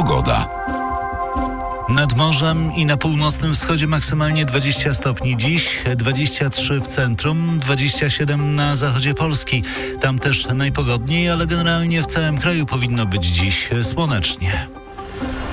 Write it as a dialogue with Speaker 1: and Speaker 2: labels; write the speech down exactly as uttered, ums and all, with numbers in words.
Speaker 1: Pogoda.
Speaker 2: Nad morzem i na północnym wschodzie maksymalnie dwadzieścia stopni dziś, dwadzieścia trzy w centrum, dwadzieścia siedem na zachodzie Polski. Tam też najpogodniej, ale generalnie w całym kraju powinno być dziś słonecznie.